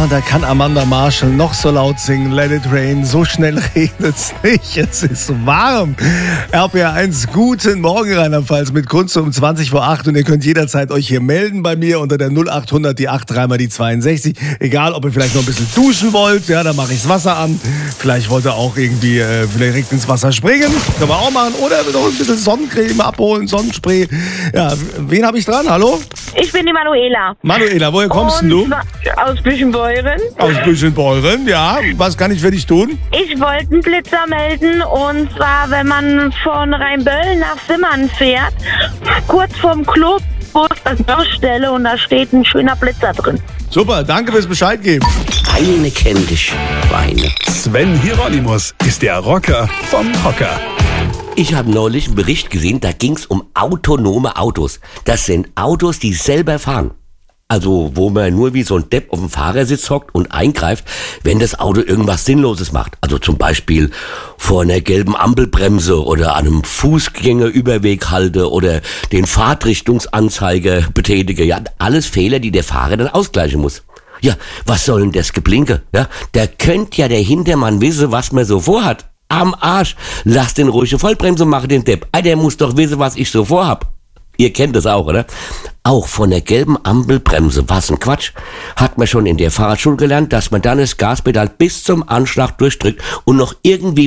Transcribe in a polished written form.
da kann Amanda Marshall noch so laut singen, Let It Rain, so schnell regnet's nicht, es ist warm. RPR1, guten Morgen Rheinland-Pfalz mit Kunst um 20 vor 8 und ihr könnt jederzeit euch hier melden bei mir unter der 0800 die 8 3 mal die 62. Egal, ob ihr vielleicht noch ein bisschen duschen wollt, ja, dann mache ich das Wasser an. Vielleicht wollt ihr auch irgendwie vielleicht direkt ins Wasser springen, können wir auch machen. Oder noch ein bisschen Sonnencreme abholen, Sonnenspray. Ja, wen habe ich dran? Hallo? Ich bin die Manuela. Manuela, woher kommst denn du? Aus Büchenbeuren. Aus Büchenbeuren, ja. Was kann ich für dich tun? Ich wollte einen Blitzer melden, und zwar, wenn man von Rheinböllen nach Simmern fährt, kurz vorm Club, wo ist das Baustelle und da steht ein schöner Blitzer drin. Super, danke fürs Bescheid geben. Eine kennt dich, Weine. Sven Hieronymus ist der Rocker vom Hocker. Ich habe neulich einen Bericht gesehen, da ging es um autonome Autos. Das sind Autos, die selber fahren. Also wo man nur wie so ein Depp auf dem Fahrersitz hockt und eingreift, wenn das Auto irgendwas Sinnloses macht. Also zum Beispiel vor einer gelben Ampelbremse oder an einem Fußgängerüberweg halte oder den Fahrtrichtungsanzeiger betätige. Ja, alles Fehler, die der Fahrer dann ausgleichen muss. Ja, was soll denn das Geblinke? Ja, da könnte ja der Hintermann wissen, was man so vorhat. Am Arsch. Lass den ruhig Vollbremse machen, den Depp. Der muss doch wissen, was ich so vorhab. Ihr kennt das auch, oder? Auch von der gelben Ampelbremse. Was ein Quatsch. Hat man schon in der Fahrradschule gelernt, dass man dann das Gaspedal bis zum Anschlag durchdrückt und noch irgendwie